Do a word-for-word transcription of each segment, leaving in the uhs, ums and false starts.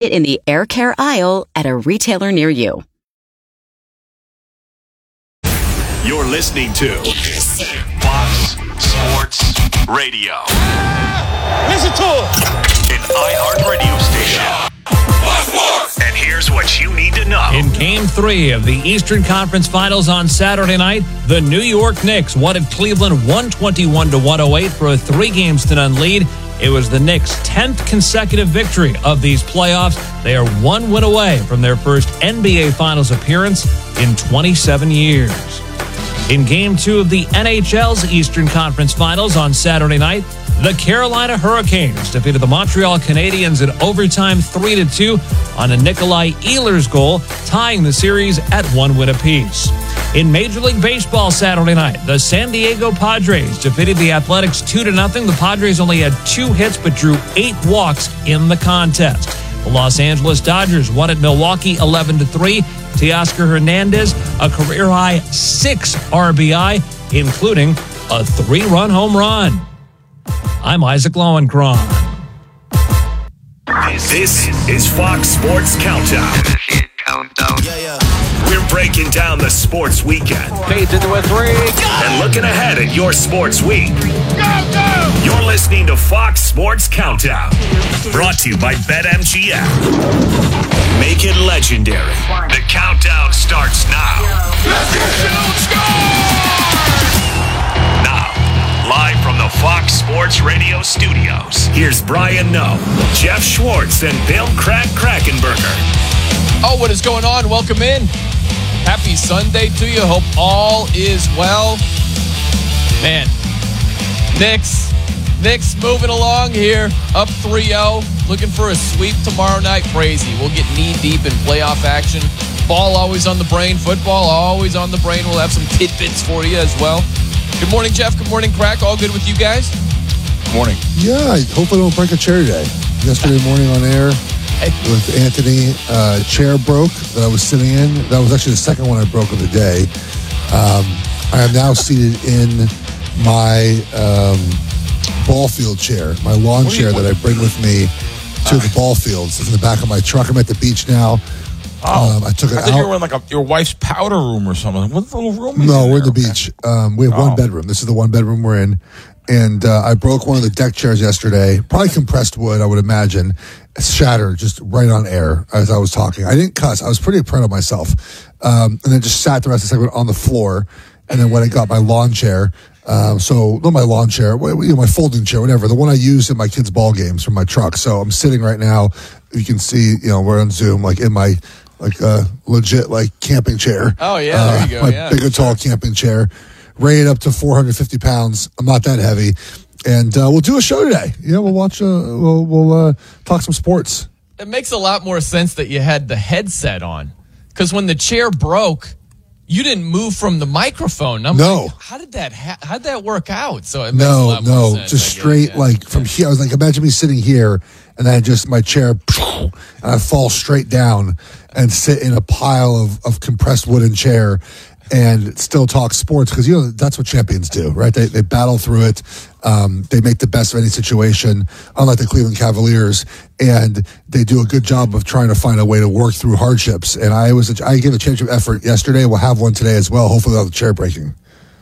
it in the air care aisle at a retailer near you. You're listening to Fox Sports Radio. Listen to it. An iHeartRadio station. Fox Sports. And here's what you need to know. In Game three of the Eastern Conference Finals on Saturday night, the New York Knicks won at Cleveland one twenty-one to one oh eight for a three games to none lead. It was the Knicks' tenth consecutive victory of these playoffs. They are one win away from their first N B A Finals appearance in twenty-seven years. In Game two of the N H L's Eastern Conference Finals on Saturday night, the Carolina Hurricanes defeated the Montreal Canadiens in overtime three to two on a Nikolai Ehlers goal, tying the series at one win apiece. In Major League Baseball Saturday night, the San Diego Padres defeated the Athletics two to nothing. The Padres only had two hits but drew eight walks in the contest. The Los Angeles Dodgers won at Milwaukee eleven to three. Teoscar Hernandez, a career-high six R B I, including a three-run home run. I'm Isaac Lowenkron. This is Fox Sports Countdown. Countdown. Yeah, yeah. We're breaking down the sports weekend. Fades into a three. And looking ahead at your sports week. Go, go! You're listening to Fox Sports Countdown. Brought to you by BetMGM. Make it legendary. The countdown starts now. Now, live from the Fox Sports Radio studios, here's Brian Noe, Jeff Schwartz, and Bill Crack Krackenberger. Oh, what is going on? Welcome in. Happy Sunday to you. Hope all is well. Man, Knicks. Knicks moving along here. Up three oh. Looking for a sweep tomorrow night. Crazy. We'll get knee-deep in playoff action. Ball always on the brain. Football always on the brain. We'll have some tidbits for you as well. Good morning, Jeff. Good morning, Crack. All good with you guys? Good morning. Yeah, I hope I don't break a chair today. Yesterday morning on air with Anthony, uh, chair broke that I was sitting in. That was actually the second one I broke of the day. Um, I am now seated in my um, ball field chair, my lawn chair that I bring with me to the ball fields. It's in the back of my truck. I'm at the beach now. Oh, um, I took it I out. thought you were in like a, your wife's powder room or something. What little room is No, in we're in there? the beach. Um, we have Oh. one bedroom. This is the one bedroom we're in. And uh, I broke one of the deck chairs yesterday. Probably compressed wood, I would imagine. It shattered just right on air as I was talking. I didn't cuss. I was pretty proud of myself. Um, and then just sat the rest of the segment on the floor. And then when I got my lawn chair, um, so not my lawn chair, you know, my folding chair, whatever, the one I use in my kids' ball games from my truck. So I'm sitting right now. You can see, you know, we're on Zoom, like in my like uh, legit like camping chair. Oh, yeah, there you go. Uh, my Yeah, big and tall camping chair. Rated up to four hundred fifty pounds. I'm not that heavy. And uh, we'll do a show today. You know, we'll watch, uh, we'll, we'll uh, talk some sports. It makes a lot more sense that you had the headset on. Because when the chair broke, you didn't move from the microphone. I'm No. like, how did that ha- how'd that work out? So it makes a No, lot more no, sense, just I guess, straight yeah. like from here. I was like, imagine me sitting here and then just my chair, and I fall straight down and sit in a pile of, of compressed wooden chair and still talk sports because, you know, that's what champions do, right? They they battle through it. Um, they make the best of any situation, unlike the Cleveland Cavaliers, and they do a good job of trying to find a way to work through hardships. And I was I gave a championship effort yesterday. We'll have one today as well, hopefully without the chair breaking.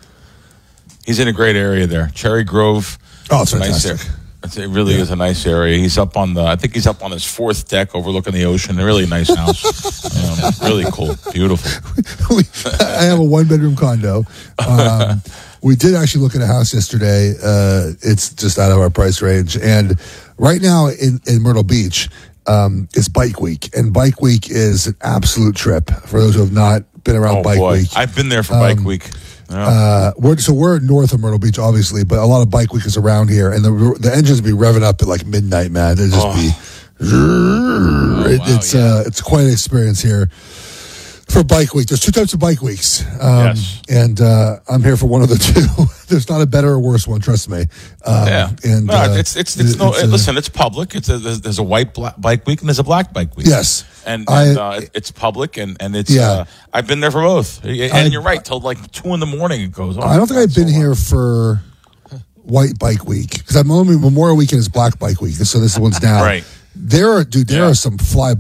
He's in a great area there. Cherry Grove. Oh, it's a nice fantastic. area. It's- It really Yeah. is a nice area. He's up on the, I think he's up on his fourth deck overlooking the ocean. A really nice house. um, really cool. Beautiful. we, I have a one-bedroom condo. Um, we did actually look at a house yesterday. Uh, it's just out of our price range. And right now in, in Myrtle Beach, um, it's Bike Week. And Bike Week is an absolute trip for those who have not been around Oh, Bike boy. Week. I've been there for Bike Um, Week. Yeah. Uh, we're, so we're north of Myrtle Beach, obviously, but a lot of Bike Week is around here. And the the engines be revving up at like midnight, man. They just Oh. be... Oh, it, wow, it's yeah. uh, it's quite an experience here for Bike Week. There's two types of Bike Weeks, um, Yes. and uh, I'm here for one of the two. There's not a better or worse one, trust me. Um, Yeah, and no, uh, it's it's it's, no. uh, listen, it's public. It's a, there's, there's a white black bike week and there's a black bike week. Yes. and, I- and uh, it's public and and it's. Yeah. Uh, I've been there for both, and I- you're right. Till like two in the morning it goes on. I don't think I've So been long. here for White Bike Week because I'm only Memorial Weekend is Black Bike Week, so this one's now. Right. There are dude, there Yeah. are some fly